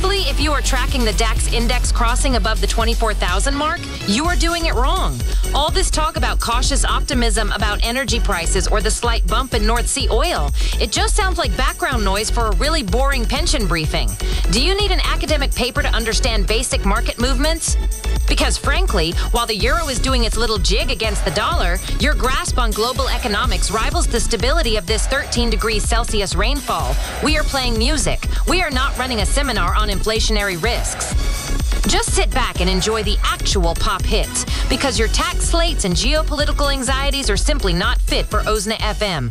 Honestly, if you are tracking the DAX index crossing above the 24,000 mark, you are doing it wrong. All this talk about cautious optimism about energy prices or the slight bump in North Sea oil, it just sounds like background noise for a really boring pension briefing. Do you need an academic paper to understand basic market movements? Because frankly, while the euro is doing its little jig against the dollar, your grasp on global economics rivals the stability of this 13 degrees Celsius rainfall. We are playing music. We are not running a seminar on inflationary risks. Just sit back and enjoy the actual pop hits, because your tax slates and geopolitical anxieties are simply not fit for OZNA FM.